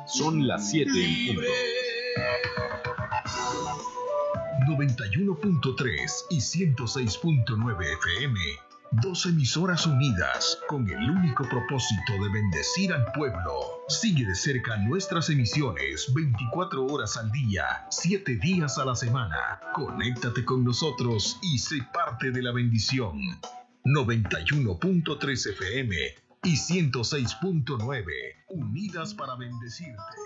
Son las 7 en punto. 91.3 y 106.9 FM. Dos emisoras unidas con el único propósito de bendecir al pueblo. Sigue de cerca nuestras emisiones 24 horas al día, 7 días a la semana. Conéctate con nosotros y sé parte de la bendición. 91.3 FM y 106.9, unidas para bendecirte.